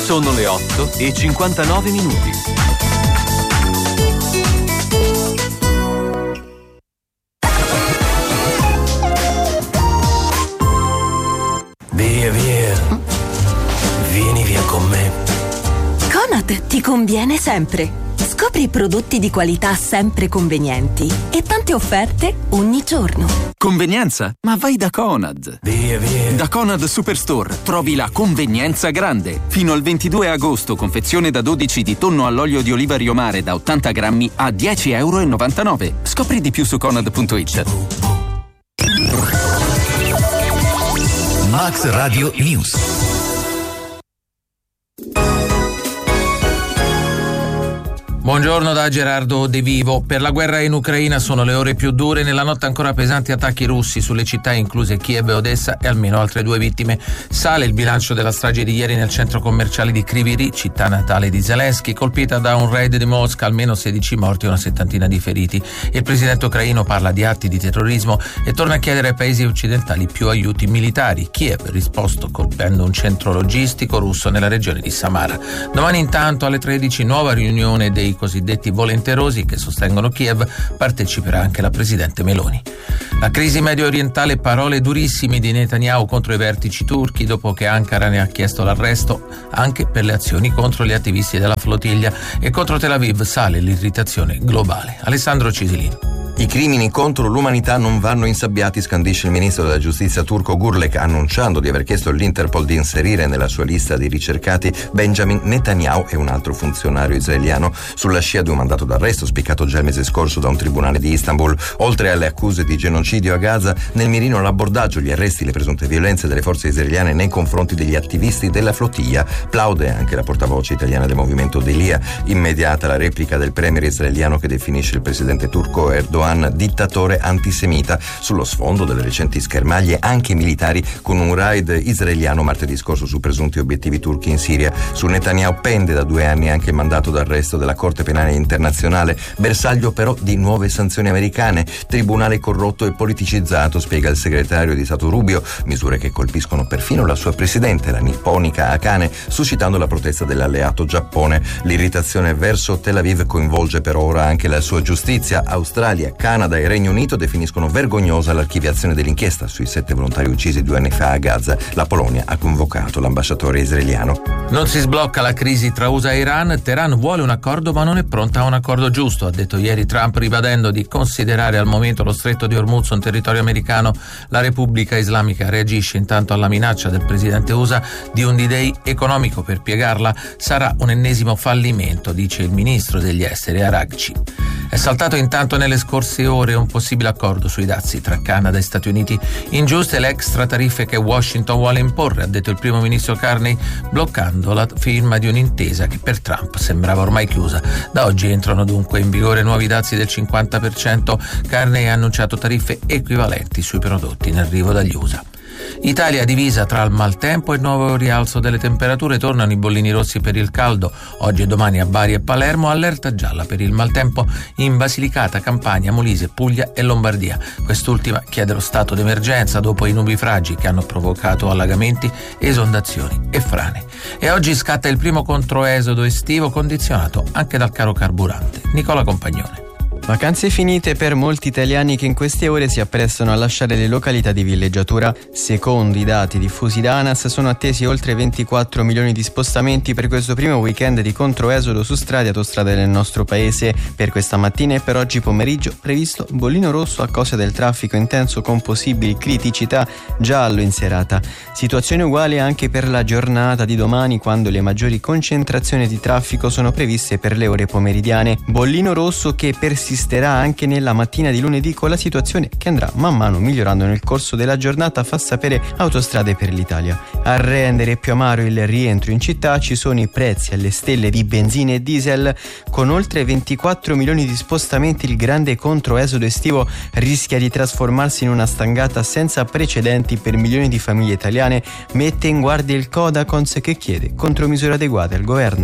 Sono le 8:59. Via, vieni via con me. Conad ti conviene sempre. Scopri prodotti di qualità sempre convenienti e tante offerte ogni giorno. Convenienza? Ma vai da Conad. Via. Da Conad Superstore trovi la convenienza grande. Fino al 22 agosto confezione da 12 di tonno all'olio di oliva Rio Mare da 80 grammi a €10,99. Scopri di più su conad.it. Max Radio News. Buongiorno da Gerardo De Vivo. Per la guerra in Ucraina sono le ore più dure. Nella notte ancora pesanti attacchi russi sulle città incluse Kiev e Odessa e almeno altre 2 vittime. Sale il bilancio della strage di ieri nel centro commerciale di Kryvyi Rih, città natale di Zelensky, colpita da un raid di Mosca, almeno 16 morti e una settantina di feriti. Il presidente ucraino parla di atti di terrorismo e torna a chiedere ai paesi occidentali più aiuti militari. Kiev ha risposto colpendo un centro logistico russo nella regione di Samara. Domani intanto alle 13 nuova riunione dei cosiddetti volenterosi che sostengono Kiev, parteciperà anche la presidente Meloni. La crisi medio orientale, parole durissime di Netanyahu contro i vertici turchi dopo che Ankara ne ha chiesto l'arresto anche per le azioni contro gli attivisti della flottiglia, e contro Tel Aviv sale l'irritazione globale. Alessandro Cisilino. I crimini contro l'umanità non vanno insabbiati, scandisce il ministro della giustizia turco Gurlek, annunciando di aver chiesto all'Interpol di inserire nella sua lista di ricercati Benjamin Netanyahu e un altro funzionario israeliano, sulla scia di un mandato d'arresto spiccato già il mese scorso da un tribunale di Istanbul. Oltre alle accuse di genocidio a Gaza, nel mirino l'abbordaggio, gli arresti, le presunte violenze delle forze israeliane nei confronti degli attivisti della flottiglia. Plaude anche la portavoce italiana del movimento Delia. Immediata la replica del premier israeliano che definisce il presidente turco Erdogan dittatore antisemita, sullo sfondo delle recenti schermaglie anche militari con un raid israeliano martedì scorso su presunti obiettivi turchi in Siria. Su Netanyahu pende da 2 anni anche il mandato d'arresto della Corte Penale Internazionale, bersaglio però di nuove sanzioni americane. Tribunale corrotto e politicizzato, spiega il segretario di Stato Rubio, misure che colpiscono perfino la sua presidente, la nipponica Akane, suscitando la protesta dell'alleato Giappone. L'irritazione verso Tel Aviv coinvolge per ora anche la sua giustizia. Australia, Canada e Regno Unito definiscono vergognosa l'archiviazione dell'inchiesta sui 7 volontari uccisi 2 anni fa a Gaza. La Polonia ha convocato l'ambasciatore israeliano. Non si sblocca la crisi tra USA e Iran. Teheran vuole un accordo ma non è pronta a un accordo giusto, ha detto ieri Trump, ribadendo di considerare al momento lo stretto di Hormuz un territorio americano. La Repubblica Islamica reagisce intanto alla minaccia del presidente USA di un D-Day economico. Per piegarla sarà un ennesimo fallimento, dice il ministro degli esteri Araghchi. È saltato intanto nelle scorse ore un possibile accordo sui dazi tra Canada e Stati Uniti. Ingiuste le extra tariffe che Washington vuole imporre, ha detto il primo ministro Carney, bloccando la firma di un'intesa che per Trump sembrava ormai chiusa. Da oggi entrano dunque in vigore nuovi dazi del 50%. Carney ha annunciato tariffe equivalenti sui prodotti in arrivo dagli USA. Italia divisa tra il maltempo e il nuovo rialzo delle temperature. Tornano i bollini rossi per il caldo. Oggi e domani a Bari e Palermo allerta gialla per il maltempo in Basilicata, Campania, Molise, Puglia e Lombardia. Quest'ultima chiede lo stato d'emergenza dopo i nubifragi che hanno provocato allagamenti, esondazioni e frane. E oggi scatta il primo controesodo estivo, condizionato anche dal caro carburante. Nicola Compagnone. Vacanze finite per molti italiani che in queste ore si apprestano a lasciare le località di villeggiatura. Secondo i dati diffusi da ANAS sono attesi oltre 24 milioni di spostamenti per questo primo weekend di controesodo su strade e autostrade del nostro paese. Per questa mattina e per oggi pomeriggio previsto bollino rosso a causa del traffico intenso con possibili criticità, giallo in serata. Situazione uguale anche per la giornata di domani, quando le maggiori concentrazioni di traffico sono previste per le ore pomeridiane. Bollino rosso che persisterà anche nella mattina di lunedì, con la situazione che andrà man mano migliorando nel corso della giornata, fa sapere Autostrade per l'Italia. A rendere più amaro il rientro in città ci sono i prezzi alle stelle di benzina e diesel. Con oltre 24 milioni di spostamenti, il grande controesodo estivo rischia di trasformarsi in una stangata senza precedenti per milioni di famiglie italiane, mette in guardia il Codacons che chiede contromisure adeguate al governo.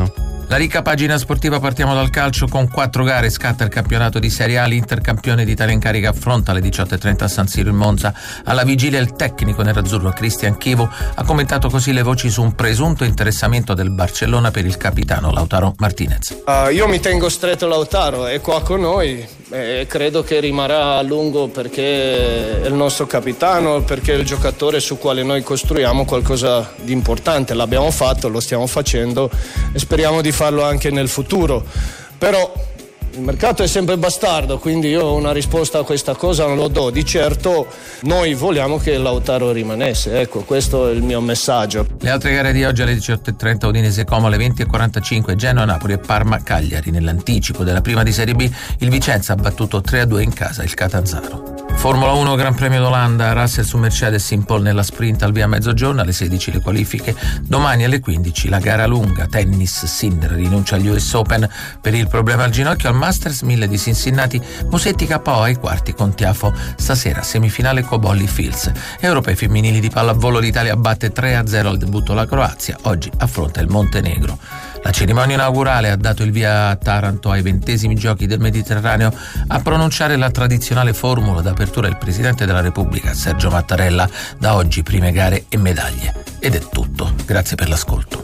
La ricca pagina sportiva, partiamo dal calcio con 4 gare, scatta il campionato di Serie A, l'Inter campione d'Italia in carica affronta alle 18:30 a San Siro il Monza. Alla vigilia il tecnico nerazzurro Cristian Chivu ha commentato così le voci su un presunto interessamento del Barcellona per il capitano Lautaro Martinez. Io mi tengo stretto Lautaro, è qua con noi e credo che rimarrà a lungo perché è il nostro capitano, perché è il giocatore su quale noi costruiamo qualcosa di importante. L'abbiamo fatto, lo stiamo facendo e speriamo di farlo anche nel futuro, però il mercato è sempre bastardo, quindi io una risposta a questa cosa non lo do. Di certo noi vogliamo che Lautaro rimanesse, ecco, questo è il mio messaggio. Le altre gare di oggi alle 18:30 Udinese Como, alle 20:45 Genoa Napoli e Parma Cagliari. Nell'anticipo della prima di Serie B il Vicenza ha battuto 3-2 in casa il Catanzaro. Formula 1 Gran Premio d'Olanda, Russell su Mercedes in pole nella sprint al via mezzogiorno, alle 16 le qualifiche, domani alle 15 la gara lunga. Tennis, Sinner rinuncia agli US Open per il problema al ginocchio. Al Masters 1000 di Cincinnati, Musetti KO ai quarti con Tiafo. Stasera semifinale Cobolli Fields. Europei femminili di pallavolo, l'Italia batte 3-0 al debutto la Croazia, oggi affronta il Montenegro. La cerimonia inaugurale ha dato il via a Taranto ai 20esimi Giochi del Mediterraneo. A pronunciare la tradizionale formula d'apertura il Presidente della Repubblica Sergio Mattarella. Da oggi prime gare e medaglie. Ed è tutto. Grazie per l'ascolto.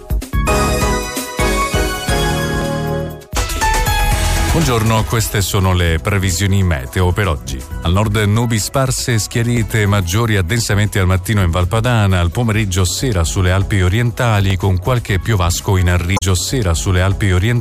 Buongiorno, queste sono le previsioni meteo per oggi. Al nord nubi sparse, schiarite maggiori addensamenti al mattino in Valpadana, al pomeriggio sera sulle Alpi orientali con qualche piovasco in arriggio sera sulle Alpi orientali.